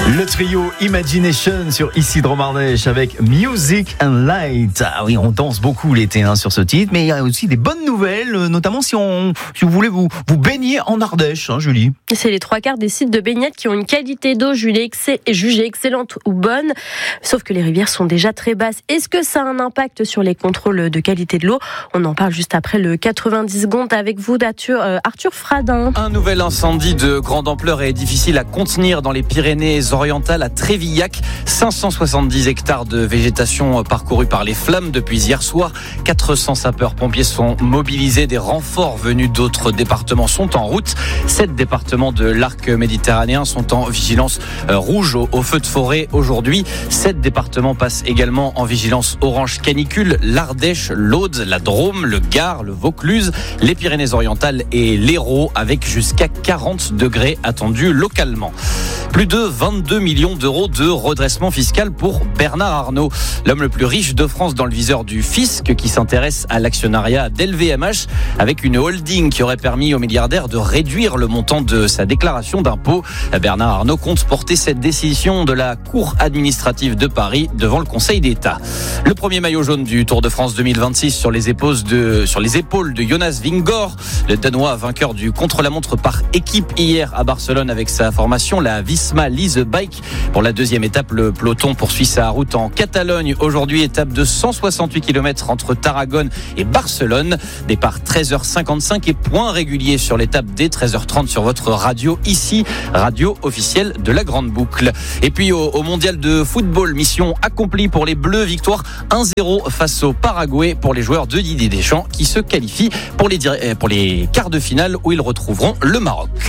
Le trio Imagination sur Ici Drôme Ardèche avec Music and Light. Ah oui, on danse beaucoup l'été sur ce titre, mais il y a aussi des bonnes nouvelles, notamment si vous voulez vous baigner en Ardèche, Julie. C'est les 3/4 des sites de baignade qui ont une qualité d'eau jugée excellente ou bonne, sauf que les rivières sont déjà très basses. Est-ce que ça a un impact sur les contrôles de qualité de l'eau ? On en parle juste après le 90 secondes avec vous, Arthur Fradin. Un nouvel incendie de grande ampleur est difficile à contenir dans les Pyrénées-Orientales à Trévillac. 570 hectares de végétation parcourus par les flammes depuis hier soir. 400 sapeurs-pompiers sont mobilisés. Des renforts venus d'autres départements sont en route. 7 départements de l'arc méditerranéen sont en vigilance rouge au feu de forêt aujourd'hui. 7 départements passent également en vigilance orange canicule. L'Ardèche, l'Aude, la Drôme, le Gard, le Vaucluse, les Pyrénées-Orientales et l'Hérault avec jusqu'à 40 degrés attendus localement. Plus de 22 millions d'euros de redressement fiscal pour Bernard Arnault, l'homme le plus riche de France dans le viseur du fisc qui s'intéresse à l'actionnariat d'LVMH avec une holding qui aurait permis au milliardaire de réduire le montant de sa déclaration d'impôt. Bernard Arnault compte porter cette décision de la Cour administrative de Paris devant le Conseil d'État. Le premier maillot jaune du Tour de France 2026 sur les épaules de Jonas Vingegaard, le Danois vainqueur du contre-la-montre par équipe hier à Barcelone avec sa formation, la Visma Lease Bike. Pour la deuxième étape, le peloton poursuit sa route en Catalogne. Aujourd'hui, étape de 168 km entre Tarragone et Barcelone. Départ 13h55 et point régulier sur l'étape dès 13h30 sur votre radio ici, radio officielle de la Grande Boucle. Et puis au mondial de football, mission accomplie pour les Bleus, victoire 1-0 face au Paraguay pour les joueurs de Didier Deschamps qui se qualifient pour les quarts de finale où ils retrouveront le Maroc.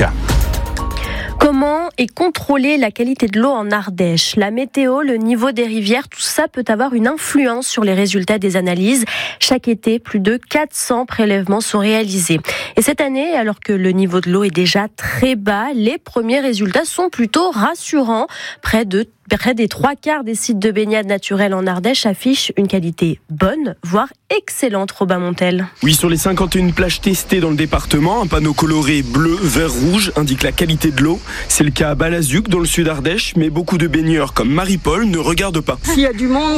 Comment est contrôlée la qualité de l'eau en Ardèche ? La météo, le niveau des rivières, tout ça peut avoir une influence sur les résultats des analyses. Chaque été, plus de 400 prélèvements sont réalisés. Et cette année, alors que le niveau de l'eau est déjà très bas, les premiers résultats sont plutôt rassurants. Près des 3/4 des sites de baignade naturelle en Ardèche affichent une qualité bonne, voire excellente, Robin Montel. Oui, sur les 51 plages testées dans le département, un panneau coloré bleu, vert, rouge indique la qualité de l'eau. C'est le cas à Balazuc, dans le sud Ardèche, mais beaucoup de baigneurs comme Marie-Paul ne regardent pas. S'il y a du monde,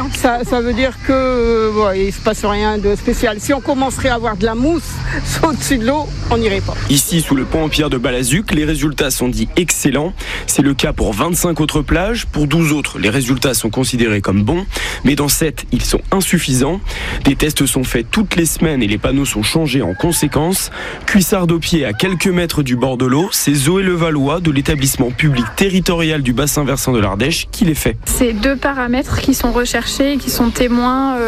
ça veut dire que il se passe rien de spécial. Si on commencerait à avoir de la mousse au-dessus de l'eau, on n'irait pas. Ici, sous le pont en pierre de Balazuc, les résultats sont dits excellents. C'est le cas pour 25 autres plages. Pour 12 autres, les résultats sont considérés comme bons, mais dans 7, ils sont insuffisants. Des tests sont faits toutes les semaines et les panneaux sont changés en conséquence. Cuissard au pied à quelques mètres du bord de l'eau, c'est Zoé Levallois de l'établissement public territorial du bassin versant de l'Ardèche qui les fait. C'est 2 paramètres qui sont recherchés et qui sont témoins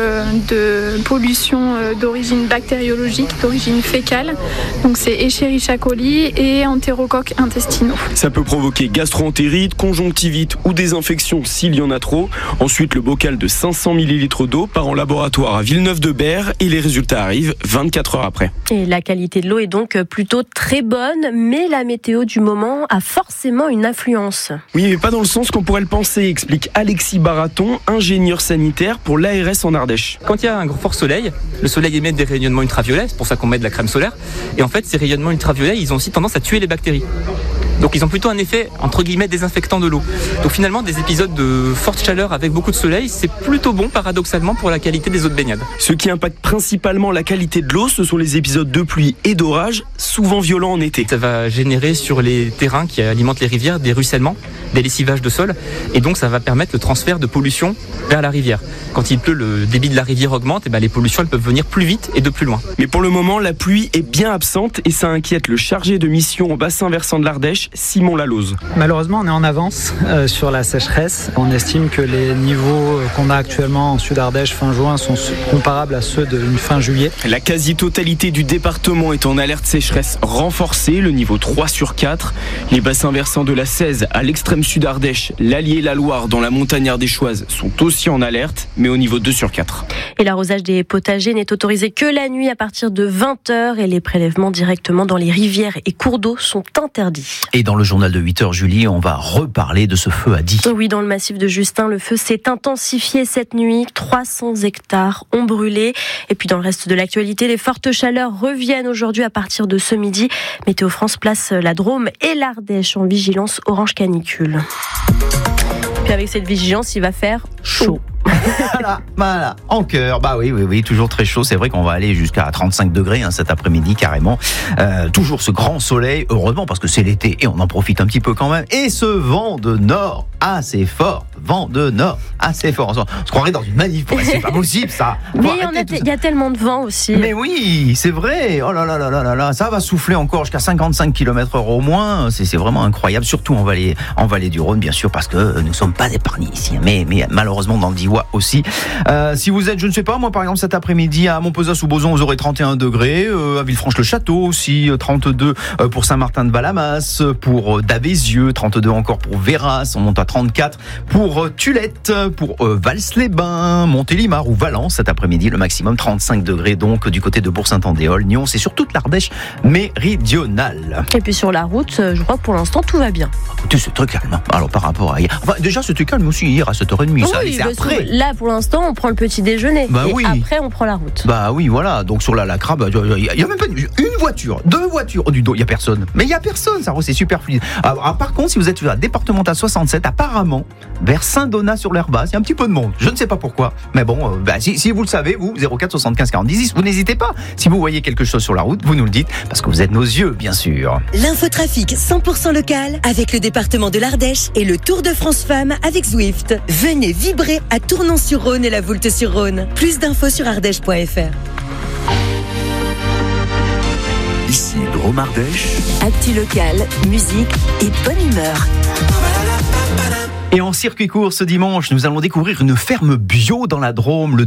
de pollution d'origine bactériologique, d'origine fécale. Donc c'est Escherichia coli et entérocoques intestinaux. Ça peut provoquer gastro-entérite, conjonctivite ou des infections s'il y en a trop. Ensuite, le bocal de 500 ml d'eau part en laboratoire à Villeneuve-de-Berre et les résultats arrivent 24 heures après. Et la qualité de l'eau est donc plutôt très bonne, mais la météo du moment a forcément une influence. Oui, mais pas dans le sens qu'on pourrait le penser, explique Alexis Baraton, ingénieur sanitaire pour l'ARS en Ardèche. Quand il y a un fort soleil, le soleil émet des rayonnements ultraviolets, c'est pour ça qu'on met de la crème solaire. Et en fait, ces rayonnements ultraviolets, ils ont aussi tendance à tuer les bactéries. Donc ils ont plutôt un effet, entre guillemets, désinfectant de l'eau. Donc finalement, des épisodes de forte chaleur avec beaucoup de soleil, c'est plutôt bon, paradoxalement, pour la qualité des eaux de baignade. Ce qui impacte principalement la qualité de l'eau, ce sont les épisodes de pluie et d'orage, souvent violents en été. Ça va générer sur les terrains qui alimentent les rivières des ruissellements, des lessivages de sol, et donc ça va permettre le transfert de pollution vers la rivière. Quand il pleut, le débit de la rivière augmente, et les pollutions elles peuvent venir plus vite et de plus loin. Mais pour le moment, la pluie est bien absente et ça inquiète le chargé de mission au bassin versant de l'Ardèche, Simon Lalose. Malheureusement, on est en avance sur la sécheresse. On estime que les niveaux qu'on a actuellement en Sud-Ardèche fin juin sont comparables à ceux d'une fin juillet. La quasi-totalité du département est en alerte sécheresse renforcée, le niveau 3/4. Les bassins versants de la 16 à l'extrême sud Ardèche, l'Allier et la Loire dans la montagne ardéchoise sont aussi en alerte, mais au niveau 2/4. Et l'arrosage des potagers n'est autorisé que la nuit à partir de 20h et les prélèvements directement dans les rivières et cours d'eau sont interdits. Et dans le journal de 8h, Julie, on va reparler de ce feu à Die. Oui, dans le massif de Justin, le feu s'est intensifié cette nuit. 300 hectares ont brûlé. Et puis dans le reste de l'actualité, les fortes chaleurs reviennent aujourd'hui à partir de ce midi. Météo France place la Drôme et l'Ardèche en vigilance orange canicule. Puis avec cette vigilance, il va faire chaud. Voilà, en cœur. Bah oui, toujours très chaud. C'est vrai qu'on va aller jusqu'à 35 degrés cet après-midi carrément. Toujours ce grand soleil, heureusement parce que c'est l'été et on en profite un petit peu quand même. Et ce vent de nord assez fort. On se croirait dans une manif. C'est pas possible ça. Mais il y a tellement de vent aussi. Mais oui, c'est vrai. Oh là là, ça va souffler encore jusqu'à 55 km/h au moins. C'est vraiment incroyable, surtout en vallée du Rhône, bien sûr, parce que nous ne sommes pas épargnés ici. Mais malheureusement dans le Diois aussi. Si vous êtes, je ne sais pas, moi par exemple cet après-midi à Montpezat-sous-Bozon, vous aurez 31 degrés. À Villefranche-le-Château aussi, 32 pour Saint-Martin-de-Valamas, pour Davézieux, 32 encore pour Véras. On monte à 34 pour Tulette, pour Vals-les-Bains, Montélimar ou Valence cet après-midi. Le maximum 35 degrés donc du côté de Bourg-Saint-Andéol, Nyon, c'est sur toute l'Ardèche méridionale. Et puis sur la route, je crois que pour l'instant tout va bien. C'est très calme. Alors par rapport à hier, déjà c'était calme aussi hier à 7h30. Oui, c'est après. Là pour l'instant on prend le petit déjeuner et après on prend la route. Bah oui, voilà. Donc sur la Crabe, il y a même pas une voiture, 2 voitures. Oh, du dos, il y a personne. Mais il y a personne, ça c'est super fluide. Alors, par contre, si vous êtes à départemental 67, apparemment vers Saint-Donat-sur-l'Herbasse, il y a un petit peu de monde. Je ne sais pas pourquoi, mais bon, si vous le savez, vous 04 75 40 10, vous n'hésitez pas. Si vous voyez quelque chose sur la route, vous nous le dites parce que vous êtes nos yeux, bien sûr. L'infotrafic 100% local avec le département de l'Ardèche et le Tour de France Femmes avec Zwift. Venez vibrer à Tournon-sur-Rhône et la Voulte-sur-Rhône. Plus d'infos sur ardèche.fr. Ici Drôme Ardèche. Actu local, musique et bonne humeur. Et en circuit court ce dimanche, nous allons découvrir une ferme bio dans la Drôme. Le